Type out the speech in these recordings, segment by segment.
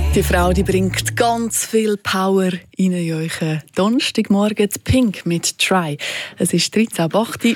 Die Frau, die bringt ganz viel Power in euren Donnerstagmorgen. Pink mit «Try». Es ist 13.08 Uhr.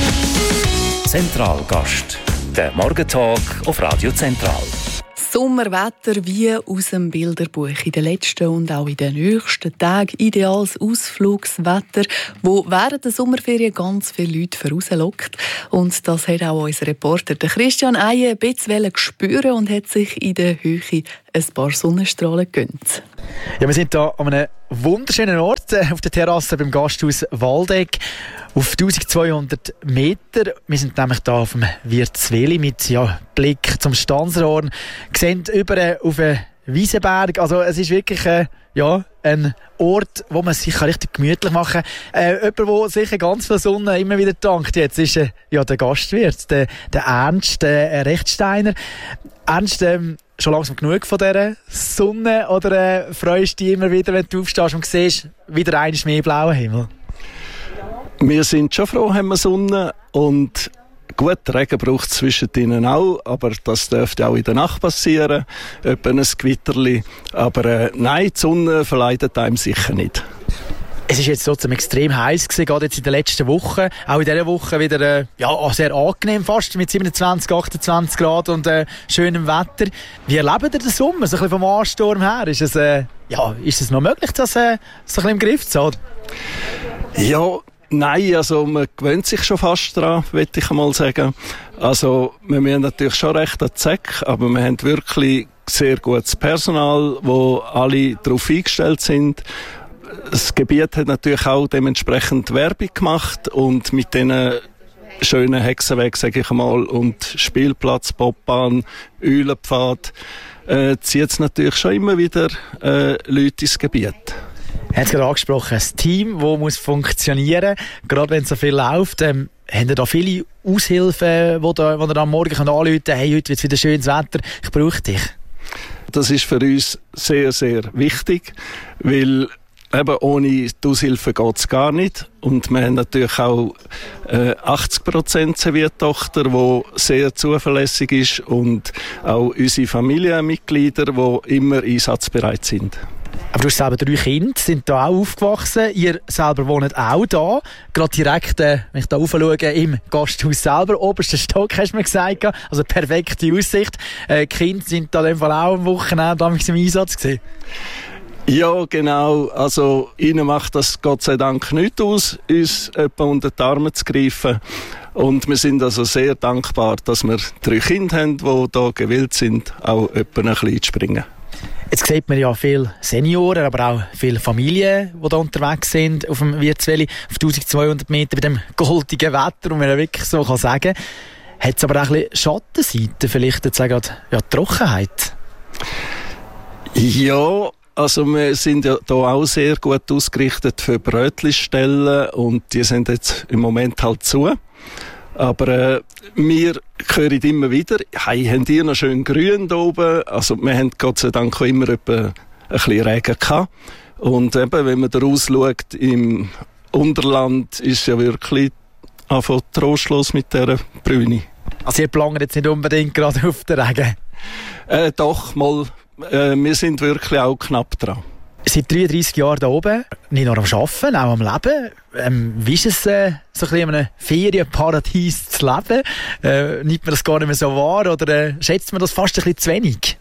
Zentralgast. Der Morgentalk auf Radio Zentral. Sommerwetter wie aus dem Bilderbuch. In den letzten und auch in den nächsten Tagen ideales Ausflugswetter, wo während der Sommerferien ganz viele Leute vorauslockt. Und das hat auch unser Reporter Christian Eije ein bisschen spüren und hat sich in der Höhe ein paar Sonnenstrahlen gegönnt. Ja, wir sind hier an einem wunderschönen Ort auf der Terrasse beim Gasthaus Waldeck auf 1200 Meter. Wir sind nämlich hier auf dem Wirtsweli mit Blick zum Stanserhorn. Wir sehen über auf den Wiesenberg. Also es ist wirklich ein Ort, wo man sich richtig gemütlich machen kann. Jemand, der sicher ganz viel Sonne immer wieder dankt jetzt, ist der Gastwirt, der Ernst Rechtsteiner. Ernst, schon langsam genug von dieser Sonne oder freust du dich immer wieder, wenn du aufstehst und siehst, wieder einmal mehr blauen Himmel? Wir sind schon froh, haben wir Sonne und gut, Regen braucht es zwischen ihnen auch, aber das dürfte auch in der Nacht passieren, etwa ein Gewitterli. Aber nein, die Sonne verleidet einem sicher nicht. Es ist jetzt trotzdem extrem heiß gewesen, gerade jetzt in den letzten Wochen. Auch in dieser Woche wieder sehr angenehm fast, mit 27, 28 Grad und schönem Wetter. Wie erlebt ihr den Sommer, so ein bisschen vom Ansturm her? Ist es noch möglich, das so ein bisschen im Griff zu haben? Ja, nein, also man gewöhnt sich schon fast daran, würde ich einmal sagen. Also wir müssen natürlich schon recht an die Säcke, aber wir haben wirklich sehr gutes Personal, wo alle darauf eingestellt sind. Das Gebiet hat natürlich auch dementsprechend Werbung gemacht und mit diesen schönen Hexenwegen, sage ich einmal, und Spielplatz, Bobbahn, Eulenpfad, zieht es natürlich schon immer wieder Leute ins Gebiet. Er hat es gerade angesprochen, ein Team, das muss funktionieren, gerade wenn es so viel läuft. Haben ihr da viele Aushilfen, die ihr am Morgen anrufen können, hey, heute wird es wieder schönes Wetter, ich brauche dich? Das ist für uns sehr, sehr wichtig, weil eben ohne die Aushilfe geht es gar nicht. Und wir haben natürlich auch 80% Serviertochter, die sehr zuverlässig ist und auch unsere Familienmitglieder, die immer einsatzbereit sind. Aber du hast selber 3 Kinder, sind da auch aufgewachsen. Ihr selber wohnt auch da. Gerade direkt, wenn ich da raufschaue, im Gasthaus selber. Oberster Stock, hast du mir gesagt. Also perfekte Aussicht. Die Kinder sind da in dem Fall auch am Wochenende im Einsatz gewesen. Ja, genau. Also, ihnen macht das Gott sei Dank nicht aus, uns etwa unter die Arme zu greifen. Und wir sind also sehr dankbar, dass wir 3 Kinder haben, die hier gewillt sind, auch etwa ein bisschen zu springen. Jetzt sieht man ja viele Senioren, aber auch viele Familien, die da unterwegs sind auf dem Wirtsweli, auf 1200 Meter bei dem goldigen Wetter, und man ja wirklich so kann sagen. Hat es aber auch ein bisschen Schattenseiten, vielleicht jetzt auch gerade, Trockenheit? Ja, also wir sind ja hier auch sehr gut ausgerichtet für Brötchenstellen und die sind jetzt im Moment halt zu. Aber wir hören immer wieder, hey, habt ihr noch schön grün hier oben? Also wir haben Gott sei Dank auch immer ein bisschen Regen gehabt. Und eben, wenn man da rausschaut, im Unterland ist ja wirklich einfach trostlos mit dieser Brüne. Also ihr planen jetzt nicht unbedingt gerade auf den Regen? Doch, mal. Wir sind wirklich auch knapp dran. Seit 33 Jahren hier oben, nicht nur am Arbeiten, auch am Leben. Wie ist es, so ein bisschen in einem Ferienparadies zu leben? Nimmt man das gar nicht mehr so wahr oder schätzt man das fast ein bisschen zu wenig?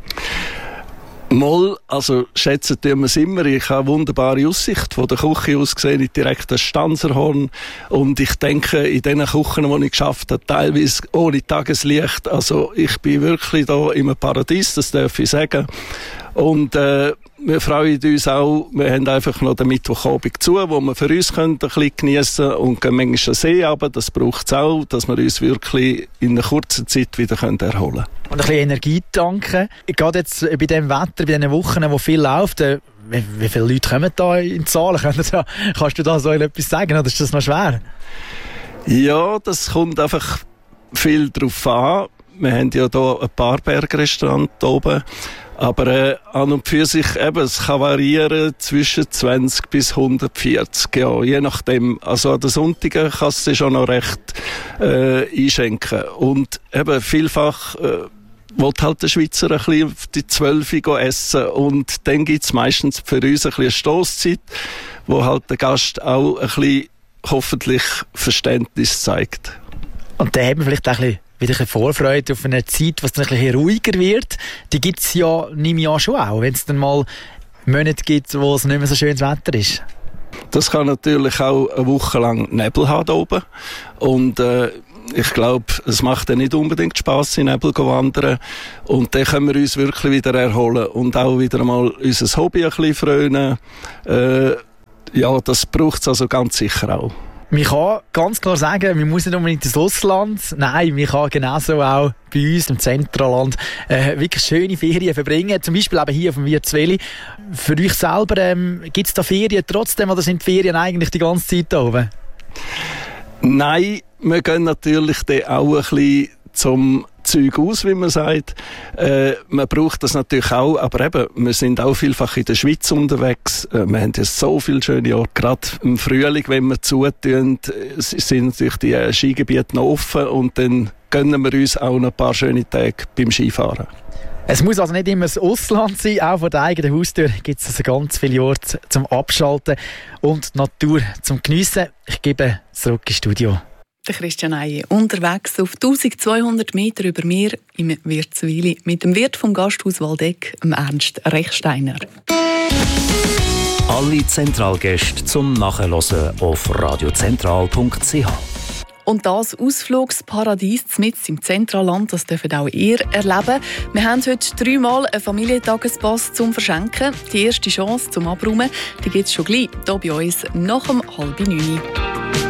Mal, also schätzen tun wir es immer. Ich habe eine wunderbare Aussicht von der Küche aus gesehen, direkt das Stanserhorn. Und ich denke, in den Küchen, die ich geschafft habe, teilweise ohne Tageslicht. Also ich bin wirklich da im Paradies, das darf ich sagen. Und wir freuen uns auch, wir haben einfach noch den Mittwochabend zu, wo wir für uns können ein bisschen geniessen und gehen manchmal den See runter. Das braucht es auch, dass wir uns wirklich in einer kurzen Zeit wieder erholen können. Und ein bisschen Energie tanken. Gerade jetzt bei diesem Wetter, bei diesen Wochen, wo viel läuft, wie viele Leute kommen da in Zahlen? Kannst du da so etwas sagen, oder ist das noch schwer? Ja, das kommt einfach viel drauf an. Wir haben ja hier ein paar Bergrestaurants oben. Aber an und für sich, eben, es kann variieren zwischen 20 bis 140, ja, je nachdem. Also an den Sonntagen kannst du schon noch recht einschenken. Und eben vielfach will halt der Schweizer ein bisschen auf die 12 Uhr essen und dann gibt es meistens für uns ein bisschen eine Stosszeit, wo halt der Gast auch ein bisschen hoffentlich Verständnis zeigt. Und dann haben wir vielleicht auch wieder ein bisschen Vorfreude auf eine Zeit, was dann ein bisschen ruhiger wird. Die gibt es ja, nehme ich an, schon auch, wenn es dann mal Monate gibt, wo es nicht mehr so schönes Wetter ist. Das kann natürlich auch eine Woche lang Nebel haben hier oben. Und ich glaube, es macht dann nicht unbedingt Spass, in Nebel zu wandern. Und dann können wir uns wirklich wieder erholen und auch wieder mal unser Hobby ein bisschen frönen. Ja, das braucht es also ganz sicher auch. Man kann ganz klar sagen, man muss nicht unbedingt ins Ausland. Nein, man kann genauso auch bei uns im Zentralland wirklich schöne Ferien verbringen. Zum Beispiel eben hier auf dem Wirtsweli. Für euch selber, gibt es da Ferien trotzdem oder sind die Ferien eigentlich die ganze Zeit da oben? Nein, wir gehen natürlich dann auch ein bisschen zum Zeug aus, wie man sagt. Man braucht das natürlich auch, aber eben, wir sind auch vielfach in der Schweiz unterwegs. Wir haben ja so viele schöne Orte. Gerade im Frühling, wenn wir zutun, sind natürlich die Skigebiete noch offen und dann gönnen wir uns auch noch ein paar schöne Tage beim Skifahren. Es muss also nicht immer das Ausland sein, auch vor der eigenen Haustür gibt es also ganz viele Orte zum Abschalten und die Natur zum Geniessen. Ich gebe zurück ins Studio. Der Christian Eije unterwegs auf 1200 Meter über Meer im Wirtswili mit dem Wirt vom Gasthaus Waldeck, Ernst Rechsteiner. Alle Zentralgäste zum Nachhören auf radiozentral.ch. Und das Ausflugsparadies mitten im Zentralland, das dürfen auch ihr erleben. Wir haben heute 3-mal einen Familientagespass zum Verschenken. Die erste Chance zum Abräumen, die gibt es schon gleich hier bei uns nach 8:30.